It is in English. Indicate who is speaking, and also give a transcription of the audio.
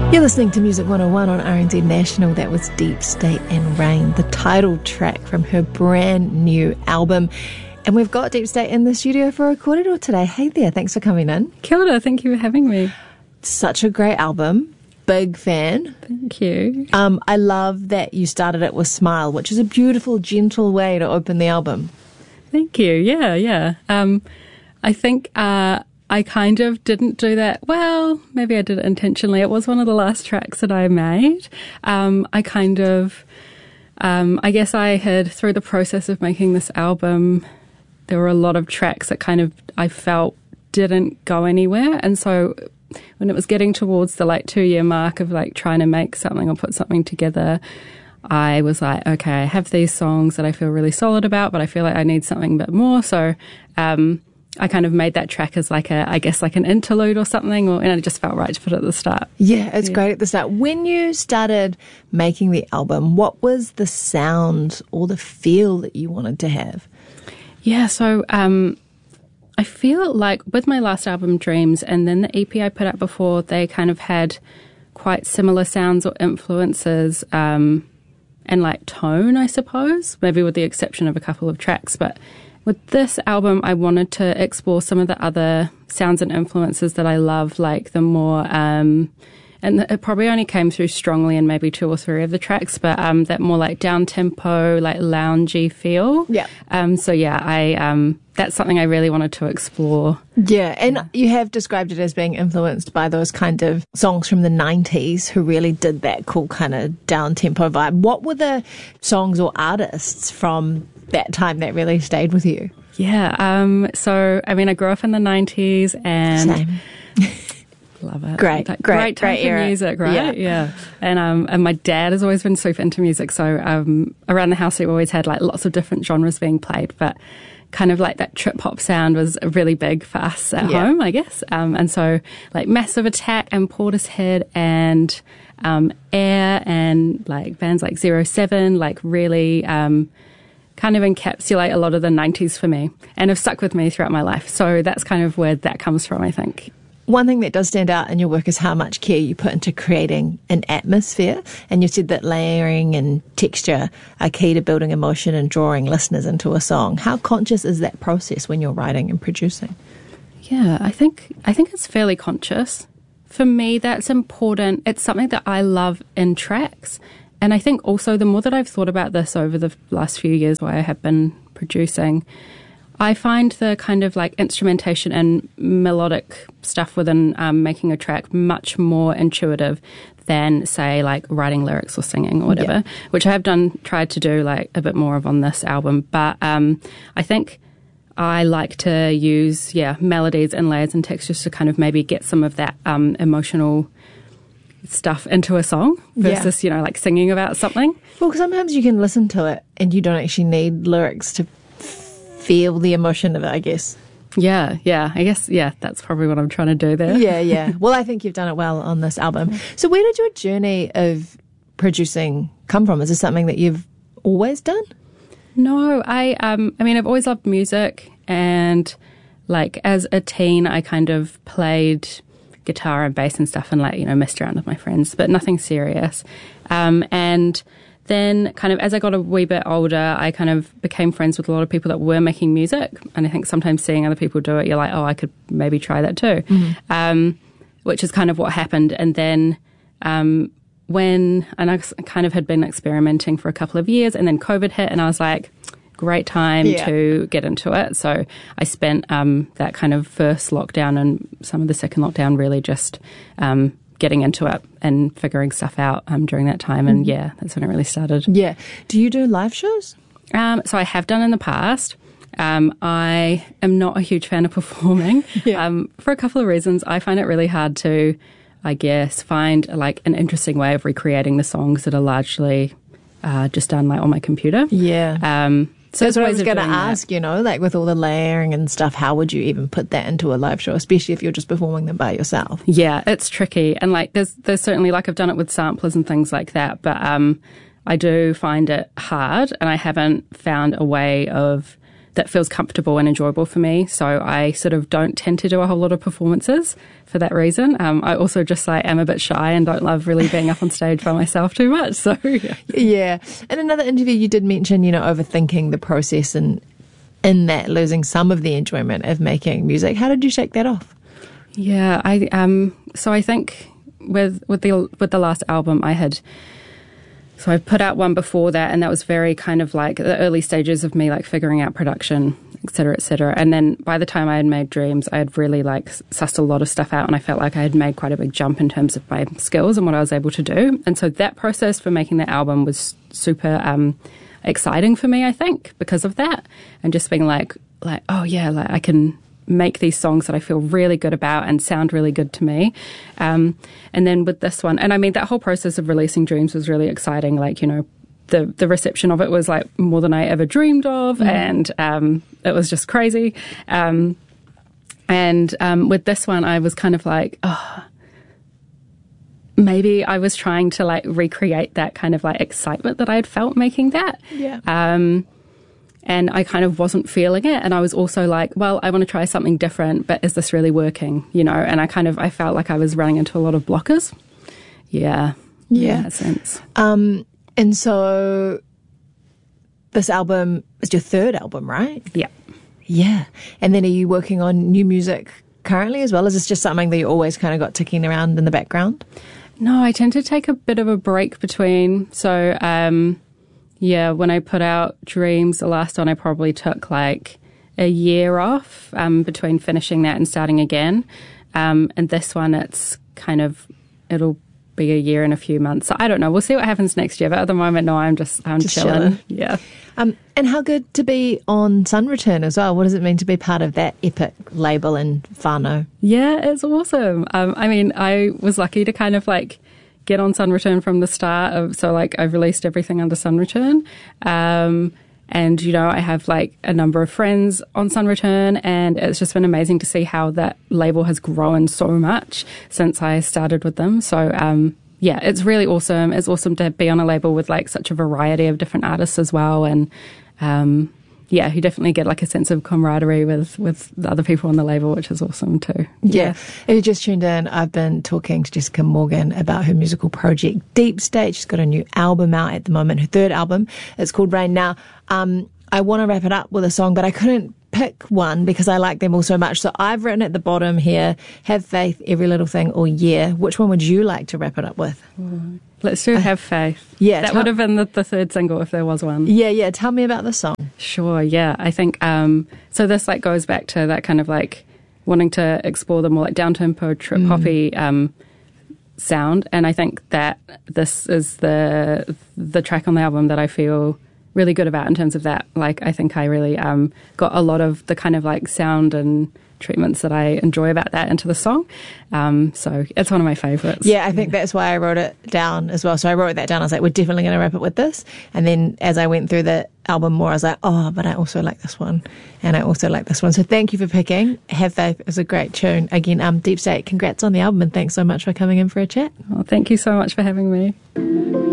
Speaker 1: You're listening to Music 101 on RNZ National. That was Deep State and Rain, the title track from her brand new album. And we've got Deep State in the studio for a kōrero today. Hey there, thanks for coming in.
Speaker 2: Kia ora, thank you for having me.
Speaker 1: Such a great album. Big fan.
Speaker 2: Thank you.
Speaker 1: I love that you started it with Smile, which is a beautiful, gentle way to open the album.
Speaker 2: Thank you. Yeah. I think I kind of didn't do that. Well, maybe I did it intentionally. It was one of the last tracks that I made. I guess I had, through the process of making this album, there were a lot of tracks that kind of I felt didn't go anywhere. And so when it was getting towards the 2-year mark of trying to make something or put something together, I was like, okay, I have these songs that I feel really solid about, but I feel like I need something a bit more. So I kind of made that track as an interlude or something, and it just felt right to put it at the start.
Speaker 1: Yeah, it's great at the start. When you started making the album, what was the sound or the feel that you wanted to have?
Speaker 2: Yeah, so I feel like with my last album, Dreams, and then the EP I put out before, they kind of had quite similar sounds or influences and tone, I suppose, maybe with the exception of a couple of tracks. But with this album, I wanted to explore some of the other sounds and influences that I love, the more, and it probably only came through strongly in maybe 2 or 3 of the tracks, but that more down-tempo, loungy feel.
Speaker 1: Yeah.
Speaker 2: That's something I really wanted to explore.
Speaker 1: Yeah, and you have described it as being influenced by those kind of songs from the 90s who really did that cool kind of down-tempo vibe. What were the songs or artists from that time that really stayed with you?
Speaker 2: Yeah, I grew up in the 90s and...
Speaker 1: Same.
Speaker 2: Love it.
Speaker 1: Great
Speaker 2: time for
Speaker 1: era.
Speaker 2: music, right? Yeah. And my dad has always been super into music, so around the house we always had lots of different genres being played, but kind of that trip hop sound was really big for us at home, I guess. And so Massive Attack and Portishead and Air and bands like 07 really kind of encapsulate a lot of the 90s for me and have stuck with me throughout my life. So that's kind of where that comes from, I think.
Speaker 1: One thing that does stand out in your work is how much care you put into creating an atmosphere. And you said that layering and texture are key to building emotion and drawing listeners into a song. How conscious is that process when you're writing and producing?
Speaker 2: Yeah, I think it's fairly conscious. For me, that's important. It's something that I love in tracks. And I think also the more that I've thought about this over the last few years where I have been producing, I find the kind of instrumentation and melodic stuff within making a track much more intuitive than, say, writing lyrics or singing or whatever, which I have tried to do a bit more of on this album. But I think I like to use, melodies and layers and textures to kind of maybe get some of that emotional stuff into a song versus, singing about something.
Speaker 1: Well, sometimes you can listen to it and you don't actually need lyrics to feel the emotion of it, I guess.
Speaker 2: Yeah. I guess, that's probably what I'm trying to do there.
Speaker 1: Yeah. Well, I think you've done it well on this album. So where did your journey of producing come from? Is this something that you've always done?
Speaker 2: No, I've always loved music, and as a teen, I kind of played guitar and bass and stuff and messed around with my friends, but nothing serious. And then kind of as I got a wee bit older, I kind of became friends with a lot of people that were making music. And I think sometimes seeing other people do it, you're like, oh, I could maybe try that too, which is kind of what happened. And then and I kind of had been experimenting for a couple of years, and then COVID hit and I was like, great time to get into it. So I spent that kind of first lockdown and some of the second lockdown really just getting into it and figuring stuff out during that time. And that's when it really started.
Speaker 1: Yeah. Do you do live shows?
Speaker 2: So I have done in the past. I am not a huge fan of performing for a couple of reasons. I find it really hard to, I guess, find an interesting way of recreating the songs that are largely just done on my computer.
Speaker 1: Yeah. So that's what I was going to ask,
Speaker 2: that.
Speaker 1: with all the layering and stuff, how would you even put that into a live show, especially if you're just performing them by yourself?
Speaker 2: Yeah, it's tricky. And there's certainly, I've done it with samplers and things like that, but I do find it hard, and I haven't found a way of that feels comfortable and enjoyable for me. So I sort of don't tend to do a whole lot of performances for that reason. I also just am a bit shy and don't love really being up on stage by myself too much. So
Speaker 1: yeah. In another interview, you did mention, overthinking the process and in that losing some of the enjoyment of making music. How did you shake that off?
Speaker 2: Yeah, so I think with the last album I put out one before that, and that was very kind of like the early stages of me figuring out production, et cetera, et cetera. And then by the time I had made Dreams, I had really sussed a lot of stuff out, and I felt like I had made quite a big jump in terms of my skills and what I was able to do. And so that process for making the album was super exciting for me, I think, because of that. And just being oh yeah, I can make these songs that I feel really good about and sound really good to me. And then with this one, and I mean, that whole process of releasing Dreams was really exciting. The reception of it was more than I ever dreamed of, and it was just crazy. And with this one, I was kind of maybe I was trying to recreate that kind of excitement that I had felt making that.
Speaker 1: Yeah.
Speaker 2: And I kind of wasn't feeling it. And I was also well, I want to try something different, but is this really working? And I felt like I was running into a lot of blockers. Yeah. In that sense.
Speaker 1: And so this album is your third album, right?
Speaker 2: Yeah.
Speaker 1: Yeah. And then are you working on new music currently as well? Is this just something that you always kind of got ticking around in the background?
Speaker 2: No, I tend to take a bit of a break between. So, yeah, when I put out Dreams, the last one, I probably took a year off between finishing that and starting again. And this one, it's it'll be a year and a few months. So I don't know. We'll see what happens next year. But at the moment, no, I'm chilling. Yeah.
Speaker 1: And how good to be on Sun Return as well. What does it mean to be part of that epic label in whānau?
Speaker 2: Yeah, it's awesome. I mean, I was lucky to kind of get on Sun Return from the start. So I've released everything under Sun Return. And, I have a number of friends on Sun Return, and it's just been amazing to see how that label has grown so much since I started with them. So, yeah, it's really awesome. It's awesome to be on a label with such a variety of different artists as well. And, yeah, you definitely get a sense of camaraderie with the other people on the label, which is awesome too.
Speaker 1: Yeah. If you just tuned in, I've been talking to Jessica Morgan about her musical project Deep State. She's got a new album out at the moment, her third album. It's called Rain. Now, I want to wrap it up with a song, but I couldn't pick one because I like them all so much. So I've written at the bottom here, Have Faith, Every Little Thing, or Yeah. Which one would you like to wrap it up with?
Speaker 2: Let's do Have Faith.
Speaker 1: Yeah.
Speaker 2: That would have been the third single if there was one.
Speaker 1: Yeah. Tell me about this song.
Speaker 2: Sure, yeah. I think, so this goes back to that kind of wanting to explore the more down-tempo, trip-hoppy sound. And I think that this is the track on the album that I feel really good about in terms of that. I think I really got a lot of the kind of sound and treatments that I enjoy about that into the song. So it's one of my favourites.
Speaker 1: Yeah, I think that's why I wrote it down as well. So I wrote that down. I was we're definitely going to wrap it with this. And then as I went through the album more, I was oh, but I also like this one. And I also like this one. So thank you for picking. Have Faith is a great tune. Again, Deep State, congrats on the album, and thanks so much for coming in for a chat.
Speaker 2: Well, thank you so much for having me.